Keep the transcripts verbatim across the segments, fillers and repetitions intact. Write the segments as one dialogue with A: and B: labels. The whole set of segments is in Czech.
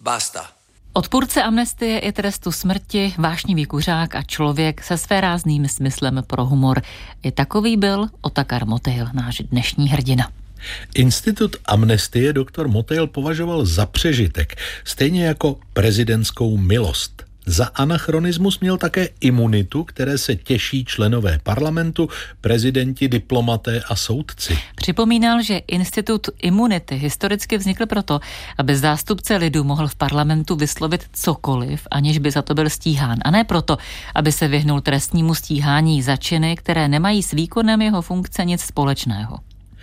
A: Basta.
B: Odpůrce amnestie i trestu smrti, vášnivý kuřák a člověk se svérázným smyslem pro humor. I takový byl Otakar Motejl, náš dnešní hrdina.
C: Institut amnestie doktor Motejl považoval za přežitek, stejně jako prezidentskou milost. Za anachronismus měl také imunitu, které se těší členové parlamentu, prezidenti, diplomaté a soudci.
B: Připomínal, že institut imunity historicky vznikl proto, aby zástupce lidu mohl v parlamentu vyslovit cokoliv, aniž by za to byl stíhán. A ne proto, aby se vyhnul trestnímu stíhání za činy, které nemají s výkonem jeho funkce nic společného.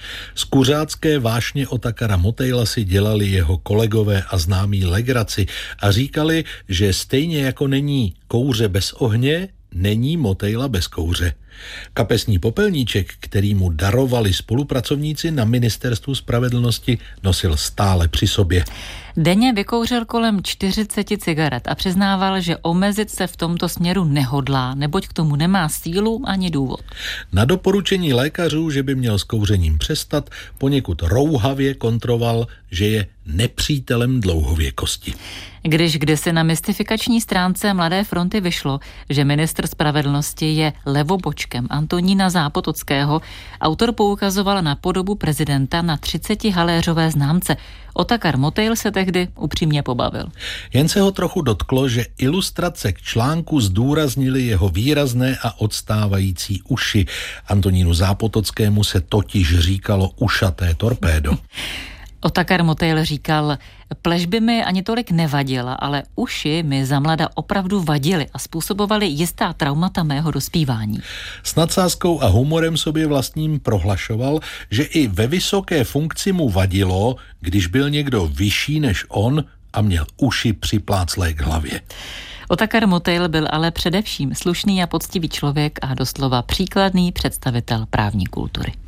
C: Z kuřácké vášně Otakara Motejla si dělali jeho kolegové a známí legraci a říkali, že stejně jako není kouře bez ohně, není Motejla bez kouře. Kapesní popelníček, který mu darovali spolupracovníci na ministerstvu spravedlnosti, nosil stále při sobě.
B: Denně vykouřil kolem čtyřicet cigaret a přiznával, že omezit se v tomto směru nehodlá, neboť k tomu nemá sílu ani důvod.
C: Na doporučení lékařů, že by měl s kouřením přestat, poněkud rouhavě kontroval, že je nepřítelem dlouhověkosti.
B: Když kdysi na mystifikační stránce Mladé fronty vyšlo, že ministr spravedlnosti je levobočkem Antonína Zápotockého, autor poukazoval na podobu prezidenta na třicetihaléřové známce. Otakar Motejl se tehdy upřímně pobavil.
C: Jen se ho trochu dotklo, že ilustrace k článku zdůraznily jeho výrazné a odstávající uši. Antonínu Zápotockému se totiž říkalo ušaté torpédo.
B: Otakar Motejl říkal, pleš by mi ani tolik nevadila, ale uši mi zamlada opravdu vadily a způsobovaly jistá traumata mého dospívání.
C: S nadsázkou a humorem sobě vlastním prohlašoval, že i ve vysoké funkci mu vadilo, když byl někdo vyšší než on a měl uši připláclé k hlavě.
B: Otakar Motejl byl ale především slušný a poctivý člověk a doslova příkladný představitel právní kultury.